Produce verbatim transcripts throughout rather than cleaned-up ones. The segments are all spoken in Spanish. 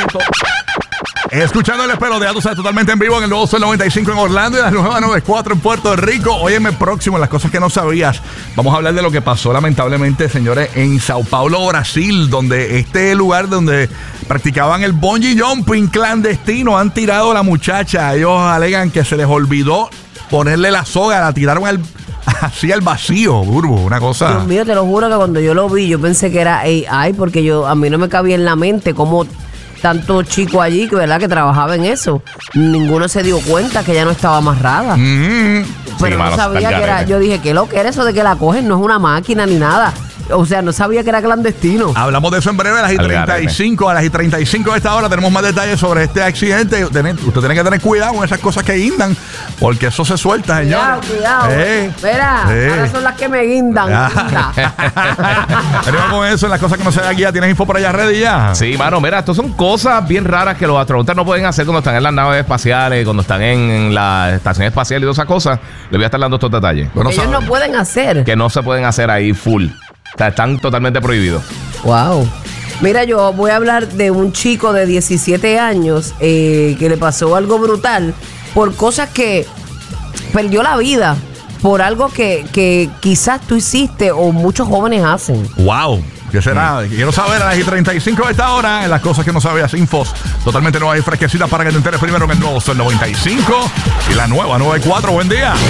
Correcto. Escuchando el Espelotea, tú sabes, totalmente en vivo en el nuevo Sol noventa y cinco en Orlando y la nueva noventa y cuatro en Puerto Rico. Óyeme, próximo, en las cosas que no sabías. Vamos a hablar de lo que pasó, lamentablemente, señores, en Sao Paulo, Brasil, donde este lugar donde practicaban el bungee jumping clandestino. Han tirado a la muchacha. Ellos alegan que se les olvidó ponerle la soga, la tiraron al, así al vacío, Burbu, una cosa. Dios mío, te lo juro que cuando yo lo vi, yo pensé que era A I, porque yo a mí no me cabía en la mente cómo tanto chico allí que verdad que trabajaba en eso, ninguno se dio cuenta que ella no estaba amarrada. Mm-hmm. Pero sí, no sabía que era. Yo dije, ¿qué lo que era eso de que la cogen? No es una máquina ni nada. O sea, no sabía que era clandestino. Hablamos de eso en breve a las y treinta y cinco. A las y treinta y cinco de esta hora tenemos más detalles sobre este accidente. Usted tiene que tener cuidado con esas cosas que guindan, porque eso se suelta, señor. Cuidado, cuidado. Eh, Mira, eh. ahora son las que me guindan. Venimos con eso en las cosas que no se da guía. ¿Tienes info por allá ready ya? Sí, mano, mira, estas son cosas bien raras que los astronautas no pueden hacer cuando están en las naves espaciales, cuando están en la estación espacial y todas esas cosas. Les voy a estar dando estos detalles. Bueno, ellos no pueden hacer. Que no se pueden hacer ahí full. O sea, están totalmente prohibidos. Wow. Mira, yo voy a hablar de un chico de diecisiete años eh, que le pasó algo brutal por cosas que perdió la vida, por algo que, que quizás tú hiciste o muchos jóvenes hacen. Wow. ¿Qué será? Mm. Quiero saber a las y treinta y cinco de esta hora en las cosas que no sabías, infos totalmente nuevas y fresquecitas para que te enteres primero en el nuevo Sol noventa y cinco y la nueva noventa y cuatro. Buen día.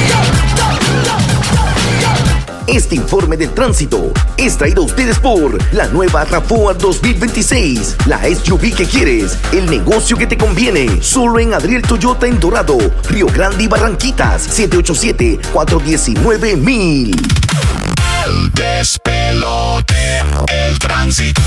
Este informe del tránsito es traído a ustedes por la nueva RAV4 dos mil veintiséis, la S U V que quieres, el negocio que te conviene, solo en Adriel Toyota en Dorado, Río Grande y Barranquitas, siete ocho siete, cuatro uno nueve, mil. El despelote, el tránsito.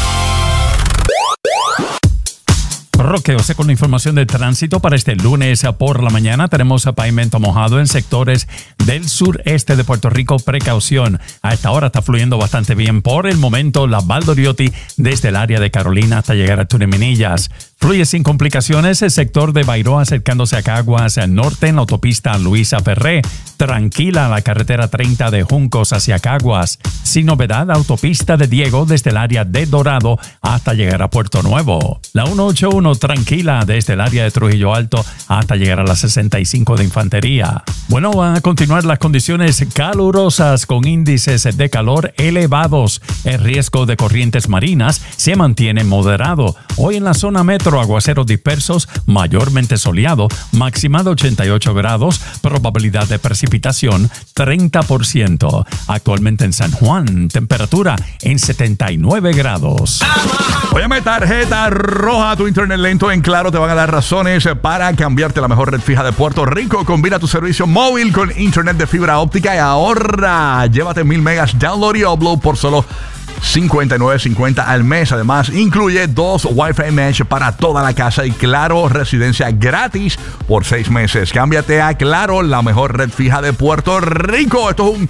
Roqueose con la información de tránsito para este lunes por la mañana. Tenemos a pavimento mojado en sectores del sureste de Puerto Rico. Precaución. A esta hora está fluyendo bastante bien. Por el momento, la Valdoriotti desde el área de Carolina hasta llegar a Tuneminillas. Fluye sin complicaciones el sector de Bairoa acercándose a Caguas al norte en la autopista Luisa Ferré. Tranquila la carretera treinta de Juncos hacia Caguas. Sin novedad, autopista de Diego desde el área de Dorado hasta llegar a Puerto Nuevo. La ciento ochenta y uno tranquila desde el área de Trujillo Alto hasta llegar a la sesenta y cinco de Infantería. Bueno, van a continuar las condiciones calurosas con índices de calor elevados. El riesgo de corrientes marinas se mantiene moderado. Hoy en la zona metro, aguaceros dispersos, mayormente soleado, máxima de ochenta y ocho grados, probabilidad de precipitación treinta por ciento. Actualmente en San Juan, temperatura en setenta y nueve grados. Óyeme, tarjeta roja, tu internet lento en Claro te van a dar razones para cambiarte la mejor red fija de Puerto Rico. Combina tu servicio móvil con internet de fibra óptica y ahorra. Llévate mil megas download y upload por solo cincuenta y nueve cincuenta al mes. Además, incluye dos Wi-Fi Mesh para toda la casa y Claro Residencia gratis por seis meses. Cámbiate a Claro, la mejor red fija de Puerto Rico. Esto es un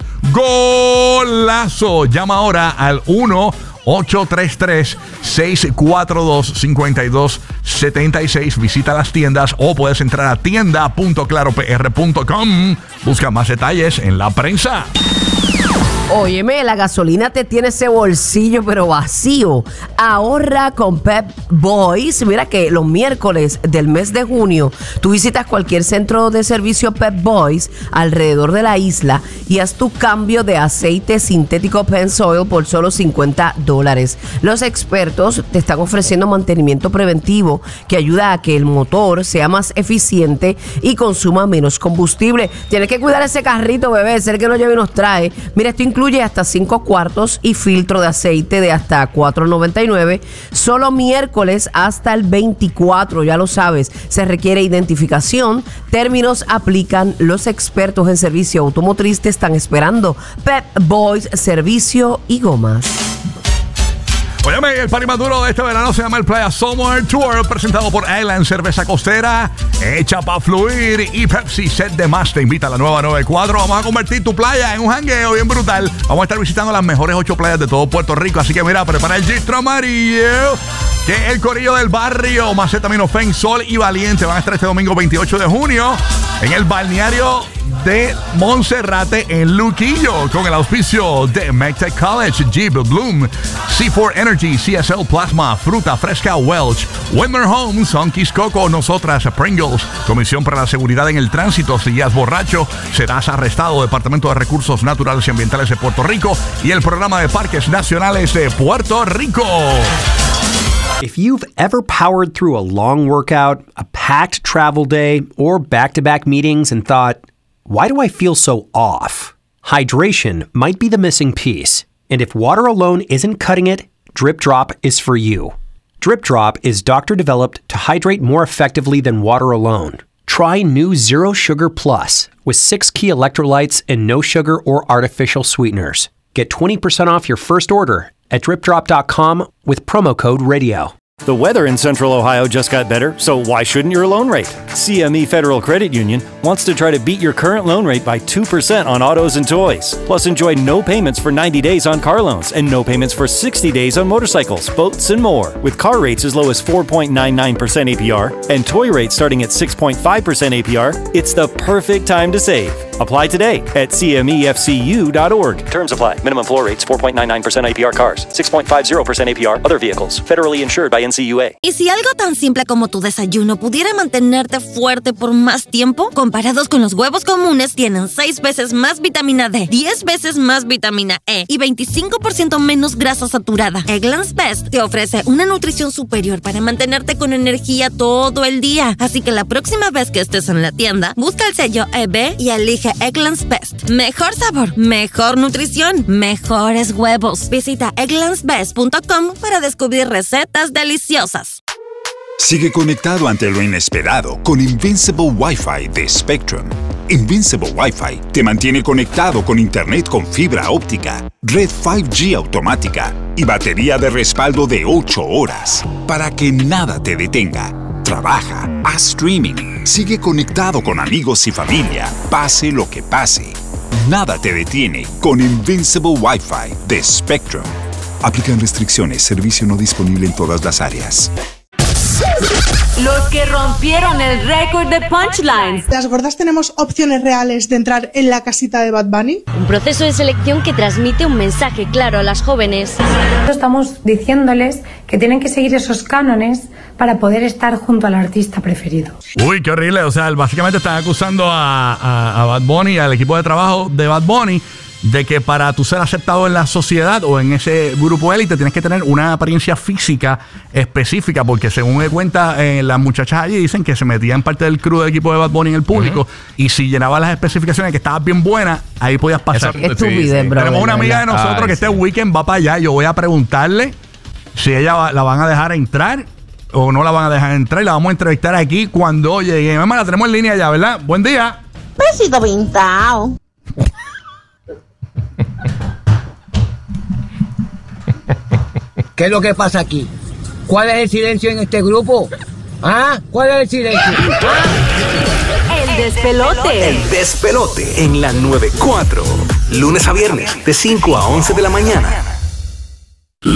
golazo. Llama ahora al uno ocho tres tres, seis cuatro dos, cinco dos siete seis. Visita las tiendas o puedes entrar a tienda punto claro p r punto com. Busca más detalles en la prensa. Óyeme, la gasolina te tiene ese bolsillo pero vacío. Ahorra con Pep Boys. Mira que los miércoles del mes de junio tú visitas cualquier centro de servicio Pep Boys alrededor de la isla y haz tu cambio de aceite sintético Pennzoil por solo cincuenta dólares. Los expertos te están ofreciendo mantenimiento preventivo que ayuda a que el motor sea más eficiente y consuma menos combustible. Tienes que cuidar ese carrito, bebé, ser que no lleve y nos trae. Mira, esto incluye hasta cinco cuartos y filtro de aceite de hasta cuatro noventa y nueve. Solo miércoles hasta el veinticuatro, ya lo sabes. Se requiere identificación. Términos aplican. Los expertos en servicio automotriz te están esperando. Pep Boys, servicio y gomas. Óyeme, el party más duro de este verano se llama el Playa Summer Tour, presentado por Island Cerveza Costera, hecha para fluir, y Pepsi Set de Más te invita a la nueva noventa y cuatro. Vamos a convertir tu playa en un jangueo bien brutal. Vamos a estar visitando las mejores ocho playas de todo Puerto Rico, así que mira, prepara el gistro amarillo, que el corillo del barrio, Macetaminofen, Sol y Valiente van a estar este domingo veintiocho de junio en el balneario de Monserrate en Luquillo, con el auspicio de McTech College, Jeep, Bloom, C cuatro Energy, C S L Plasma, Fruta Fresca Welch, Winmer Homes, Sonky's Coco, Nosotras, Pringles, Comisión para la Seguridad en el Tránsito. Si guías borracho, serás arrestado. Departamento de Recursos Naturales y Ambientales de Puerto Rico y el Programa de Parques Nacionales de Puerto Rico. If you've ever powered through a long workout, a packed travel day, or back-to-back meetings and thought, why do I feel so off? Hydration might be the missing piece. And if water alone isn't cutting it, Drip Drop is for you. Drip Drop is doctor-developed to hydrate more effectively than water alone. Try new Zero Sugar Plus with six key electrolytes and no sugar or artificial sweeteners. Get twenty percent off your first order at drip drop dot com with promo code radio. The weather in Central Ohio just got better, so why shouldn't your loan rate? C M E Federal Credit Union wants to try to beat your current loan rate by two percent on autos and toys. Plus, enjoy no payments for ninety days on car loans and no payments for sixty days on motorcycles, boats, and more. With car rates as low as four point nine nine percent A P R and toy rates starting at six point five percent A P R, it's the perfect time to save. Apply today at C M E F C U dot org. Terms apply. Minimum floor rates four point nine nine percent A P R cars, six point five zero percent A P R other vehicles. Federally insured by N C U A. ¿Y si algo tan simple como tu desayuno pudiera mantenerte fuerte por más tiempo? Comparados con los huevos comunes, tienen seis veces más vitamina D, diez veces más vitamina E y veinticinco por ciento menos grasa saturada. Eggland's Best te ofrece una nutrición superior para mantenerte con energía todo el día. Así que la próxima vez que estés en la tienda, busca el sello E B y elige Eggland's Best. Mejor sabor, mejor nutrición, mejores huevos. Visita egglands best punto com para descubrir recetas deliciosas. Sigue conectado ante lo inesperado con Invincible Wi-Fi de Spectrum. Invincible Wi-Fi te mantiene conectado con internet con fibra óptica, red cinco G automática y batería de respaldo de ocho horas para que nada te detenga. Trabaja, haz streaming, sigue conectado con amigos y familia, pase lo que pase. Nada te detiene con Invincible Wi-Fi de Spectrum. Aplican restricciones, servicio no disponible en todas las áreas. Los que rompieron el récord de punchlines. Las gordas tenemos opciones reales de entrar en la casita de Bad Bunny. Un proceso de selección que transmite un mensaje claro a las jóvenes. Estamos diciéndoles que tienen que seguir esos cánones para poder estar junto al artista preferido. Uy, qué horrible. O sea, básicamente están acusando a, a, a Bad Bunny, al equipo de trabajo de Bad Bunny, de que para tú ser aceptado en la sociedad o en ese grupo élite tienes que tener una apariencia física específica, porque según me cuenta eh, las muchachas allí dicen que se metían parte del crew del equipo de Bad Bunny en el público, uh-huh. y si llenabas las especificaciones que estabas bien buena, ahí podías pasar. Eso, estupidez, sí, sí. Tenemos una amiga de nosotros Ay, que sí. este weekend va para allá. Yo voy a preguntarle si ella va, la van a dejar entrar o no la van a dejar entrar, y la vamos a entrevistar aquí cuando llegue. Mamá, la tenemos en línea ya, ¿verdad? Buen día. Besito pintado. ¿Qué es lo que pasa aquí? ¿Cuál es el silencio en este grupo? ¿Ah? ¿Cuál es el silencio? ¿Ah? El despelote. El despelote en la noventa y cuatro. Lunes a viernes de cinco a once de la mañana.